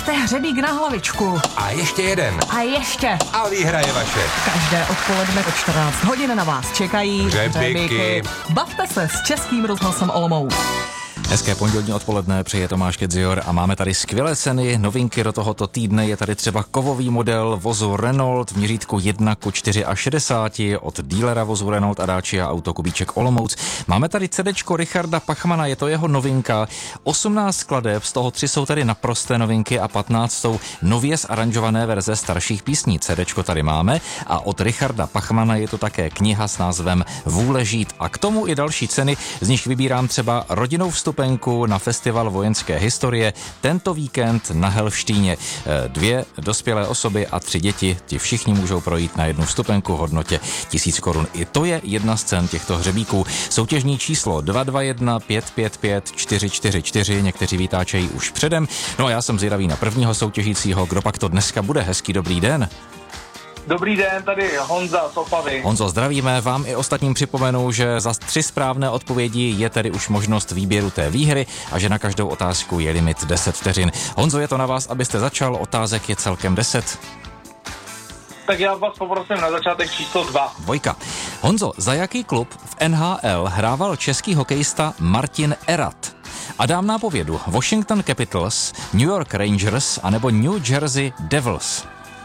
Máte hřebík na hlavičku. A ještě jeden. A ještě. A výhra je vaše. Každé odpoledne do 14 hodin na vás čekají hřebíky. Bavte se s Českým rozhlasem Olomouc. Hezké pondělní odpoledne, přeje Tomáš Kedzior a máme tady skvělé ceny, novinky do tohoto týdne. Je tady třeba kovový model vozu Renault v měřítku 1:64 od dílera vozu Renault a Dacia Auto Kubíček Olomouc. Máme tady CDčko Richarda Pachmana, je to jeho novinka. 18 skladeb, z toho 3 jsou tady naprosté novinky a 15 jsou nově zaranžované verze starších písní. CDčko tady máme a od Richarda Pachmana je to také kniha s názvem Vůle žít. A k tomu i další ceny, z nich vybírám třeba rodinnou vstupenku na festival vojenské historie tento víkend na Helštýně. 2 dospělé osoby a 3 děti, ti všichni můžou projít na jednu vstupenku v hodnotě 1000 korun. I to je jedna z cen těchto hřebíků. Soutěžní číslo 221 555 444, někteří vytáčejí už předem. No a já jsem zvědavý na prvního soutěžícího, kdo pak to dneska bude. Hezký dobrý den. Dobrý den, tady Honza z Opavy. Honzo, zdravíme, vám i ostatním připomenu, že za 3 správné odpovědi je tedy už možnost výběru té výhry a že na každou otázku je limit 10 vteřin. Honzo, je to na vás, abyste začal, otázek je celkem 10. Tak já vás poprosím na začátek číslo 2. 2. Honzo, za jaký klub v NHL hrával český hokejista Martin Erat? A dám nápovědu: Washington Capitals, New York Rangers anebo New Jersey Devils?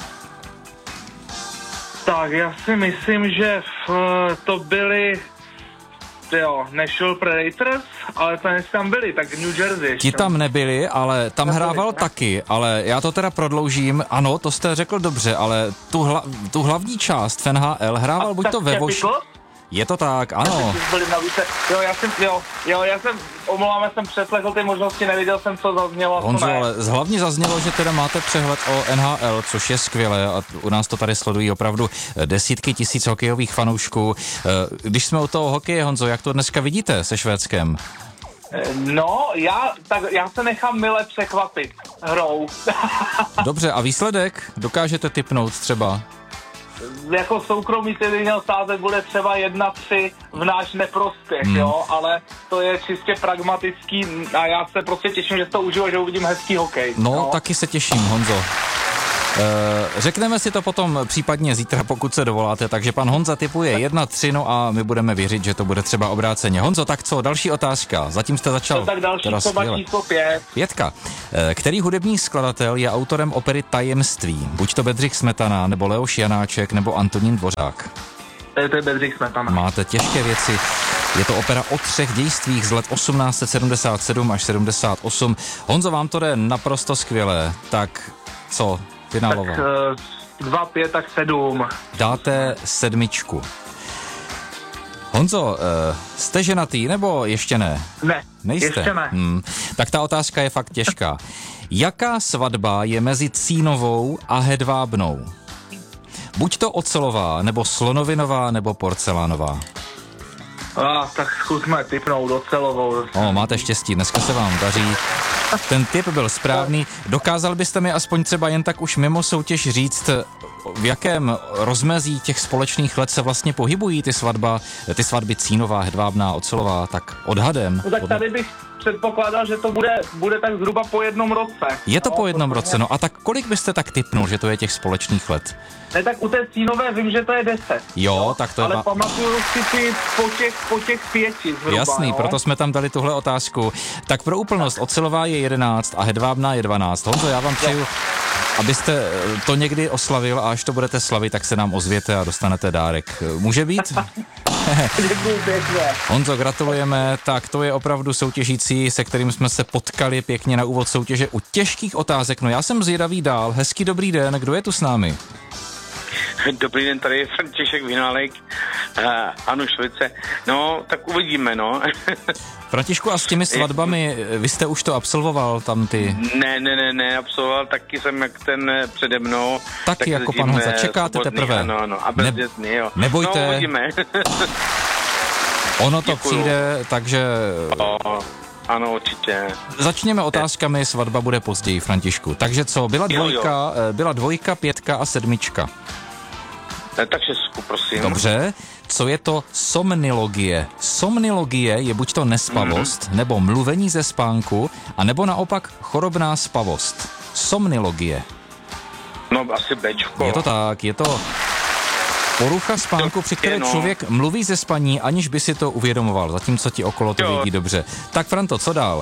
Tak, já si myslím, že to byli Nashville Predators, ale to tam byli, tak New Jersey. Ti tam nebyli, ale tam hrával taky, ale já to teda prodloužím. Ano, to jste řekl dobře, ale tu hlavní část v NHL hrával buď to ve Washingtonu. Je to tak, ano. Já jsem, omlouváme, jsem přeslechl ty možnosti, neviděl jsem, co zaznělo. Honzo, ale hlavně zaznělo, že teda máte přehled o NHL, což je skvělé a u nás to tady sledují opravdu desítky tisíc hokejových fanoušků. Když jsme u toho hokeje, Honzo, jak to dneska vidíte se Švédskem? No, já se nechám mile překvapit hrou. Dobře, a výsledek? Dokážete tipnout třeba? Jako soukromý měl sázet bude třeba 1-3 v náš neprospěch, jo, ale to je čistě pragmatický a já se prostě těším, že to užiju, že uvidím hezký hokej. No, taky se těším, Honzo. Řekneme si to potom případně zítra, pokud se dovoláte, takže pan Honza tipuje 1-3, no a my budeme věřit, že to bude třeba obráceně. Honzo, tak co, další otázka, zatím jste začal. No, tak další číslo 5. 5. Který hudební skladatel je autorem opery Tajemství? Buď to Bedřich Smetana, nebo Leoš Janáček, nebo Antonín Dvořák? To je Bedřich Smetana. Máte těžké věci. Je to opera o 3 dějstvích z let 1877 až 78. Honzo, vám to jde naprosto skvěle, tak co? Finálová. Tak 2, 5, tak 7. Dáte 7. Honzo, jste ženatý, nebo ještě ne? Ne, nejste? Ještě ne. Tak ta otázka je fakt těžká. Jaká svatba je mezi Cínovou a Hedvábnou? Buď to ocelová, nebo slonovinová, nebo porcelánová? Tak zkusme tipnout ocelovou. Máte štěstí, dneska se vám daří. Ten tip byl správný. Dokázal byste mi aspoň třeba jen tak už mimo soutěž říct, v jakém rozmezí těch společných let se vlastně pohybují ty svatby Cínová, Hedvábná, ocelová, tak odhadem? No tak tady bych předpokládal, že to bude tak zhruba po 1 roce. Je to po 1 roce, no a tak kolik byste tak tipnul, že to je těch společných let? Ne, tak u té Cínové vím, že to je 10. Jo, tak to je... Ale pamatuju si ty po těch 5 zhruba. Jasný, proto jsme tam dali tuhle otázku. Tak pro úplnost, ocelová je 11 a Hedvábná je 12. Honzo, já vám přeju, abyste to někdy oslavil a až to budete slavit, tak se nám ozvěte a dostanete dárek. Může být? Děkuji pěkně. Honzo, gratulujeme. Tak to je opravdu soutěžící, se kterým jsme se potkali pěkně na úvod soutěže u těžkých otázek. No já jsem zvědavý dál. Hezký dobrý den, kdo je tu s námi? Dobrý den, tady je František Vinálek, Anu Švice. No, tak uvidíme, no. Františku, a s těmi svatbami, vy jste už to absolvoval tam ty? Ne, absolvoval, taky jsem jak ten přede mnou. Taky jako pan Honza, čekáte teprve. Ano, a bezdětný, jo. Nebojte. No, uvidíme. Ono to přijde, takže... Ano, určitě. Začněme otázkami, svatba bude později, Františku. Takže co, byla 2, 5 a 7. Tak 6, prosím. Dobře. Co je to somnilogie? Somnilogie je buď to nespavost, nebo mluvení ze spánku, a nebo naopak chorobná spavost. Somnilogie. No, asi Bčko. Je to tak, je to porucha spánku, při které člověk mluví ze spaní, aniž by si to uvědomoval, zatímco ti okolo to vědí dobře. Tak Franto, co dál?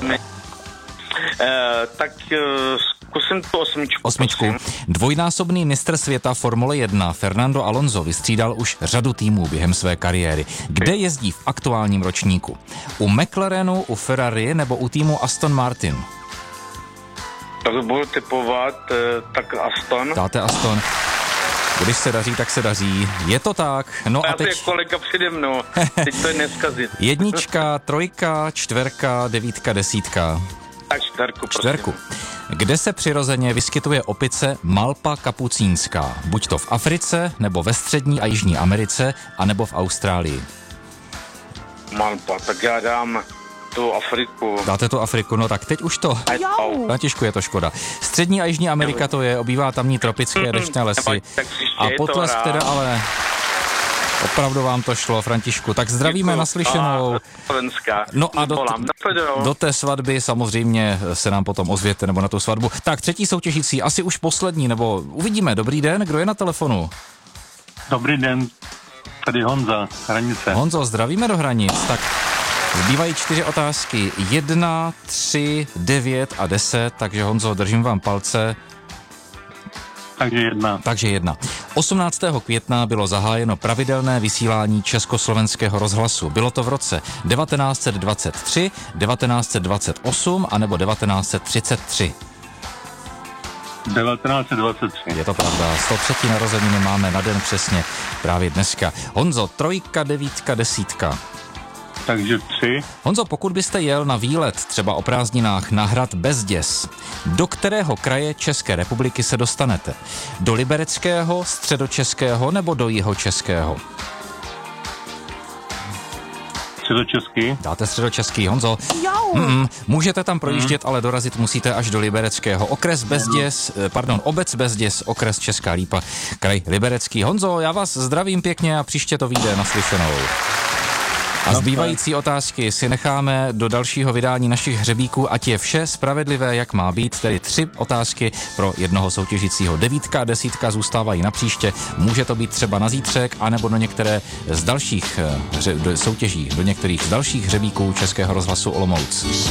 Zkusím tu osmičku. Dvojnásobný mistr světa Formule 1 Fernando Alonso vystřídal už řadu týmů během své kariéry. Kde jezdí v aktuálním ročníku? U McLarenu, u Ferrari nebo u týmu Aston Martin? Tak budu typovat, tak Aston. Dáte Aston. Když se daří, tak se daří. Je to tak. No a teď... je kolega přede mnou. Teď to je neskazit. 1, 3, 4, 9, 10. Tak čtverku. Kde se přirozeně vyskytuje opice Malpa kapucínská? Buď to v Africe, nebo ve Střední a Jižní Americe, anebo v Austrálii. Malpa, tak já dám tu Afriku. Dáte tu Afriku, no tak teď už to. Františku, je to škoda. Střední a Jižní Amerika to je, obývá tamní tropické deštné lesy. A potlesk teda ale... Opravdu vám to šlo, Františku. Tak zdravíme, naslyšenou. No a do té svatby samozřejmě se nám potom ozvěte, nebo na tu svatbu. Tak třetí soutěžící, asi už poslední, nebo uvidíme. Dobrý den, kdo je na telefonu? Dobrý den, tady Honza, Hranice. Honzo, zdravíme do Hranic. Tak zbývají 4 otázky. 1, 3, 9 a 10, takže Honzo, držím vám palce. Takže jedna. 18. května bylo zahájeno pravidelné vysílání Československého rozhlasu. Bylo to v roce 1923, 1928 anebo 1933. 1923. Je to pravda. 103. narozeniny máme na den přesně právě dneska. Honzo, 3, 9, 10. Takže 3. Honzo, pokud byste jel na výlet třeba o prázdninách na hrad Bezděs, do kterého kraje České republiky se dostanete? Do Libereckého, Středočeského nebo do Jihočeského? Středočeský. Dáte Středočeský, Honzo. Můžete tam projíždět, ale dorazit musíte až do Libereckého. Obec Bezděs, okres Česká Lípa, kraj Liberecký. Honzo, já vás zdravím pěkně a příště to vyjde, naslyšenou. A zbývající otázky si necháme do dalšího vydání našich hřebíků, ať je vše spravedlivé, jak má být, tedy 3 otázky pro jednoho soutěžícího. 9 a 10 zůstávají na příště, může to být třeba na zítřek, anebo do některé z dalších soutěží, do některých z dalších hřebíků Českého rozhlasu Olomouc.